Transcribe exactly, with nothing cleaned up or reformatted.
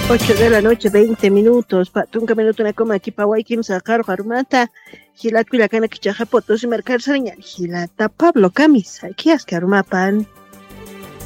Ocho de la noche, veinte minutos. Patunca minuto una coma aquí pa Guayquim sacar Harumata. Gilat Cuilacana Quichaja Potosí Mercar Sariñan. Gilata Pablo Camis. Aquí es que Arumapan.